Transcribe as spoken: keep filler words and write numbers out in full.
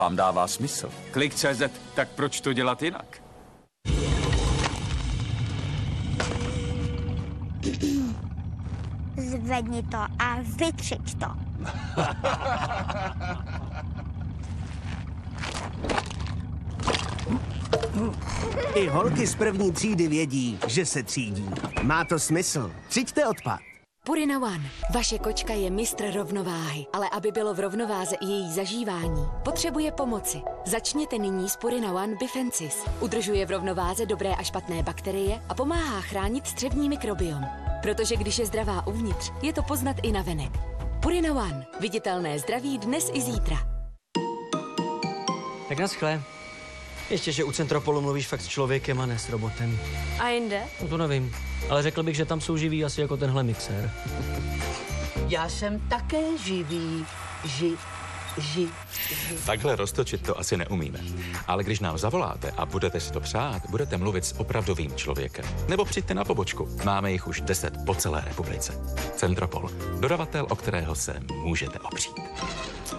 vám dává smysl. Klik tečka cé zet, tak proč to dělat jinak? Zvedni to a vytřič to. I holky z první třídy vědí, že se třídí. Má to smysl. Třiďte odpad. Purina One. Vaše kočka je mistr rovnováhy, ale aby bylo v rovnováze i její zažívání, potřebuje pomoci. Začněte nyní s Purina One Bifencis. Udržuje v rovnováze dobré a špatné bakterie a pomáhá chránit střevní mikrobiom. Protože když je zdravá uvnitř, je to poznat i navenek. Purina One. Viditelné zdraví dnes i zítra. Tak naschle. Ještě, že u Centropolu mluvíš fakt s člověkem a ne s robotem. A jinde? No to nevím, ale řekl bych, že tam jsou živí asi jako tenhle mixér. Já jsem také živý. Ži, ži, ži. Takhle roztočit to asi neumíme. Ale když nám zavoláte a budete si to přát, budete mluvit s opravdovým člověkem. Nebo přijďte na pobočku. Máme jich už deset po celé republice. Centropol. Dodavatel, o kterého se můžete opřít.